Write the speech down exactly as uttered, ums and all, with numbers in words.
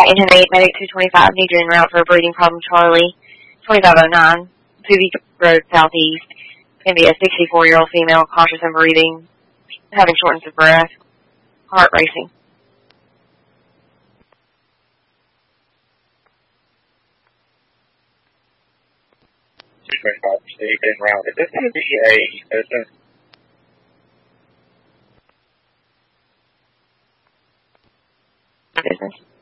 engine eight, medic two twenty-five, need you en route for a breathing problem, Charlie, twenty-five oh nine, Subi Road Southeast. Can be a sixty-four-year-old female, cautious in breathing, having shortness of breath, heart racing. two twenty-five, proceed en route. Is this going to be a business? Business.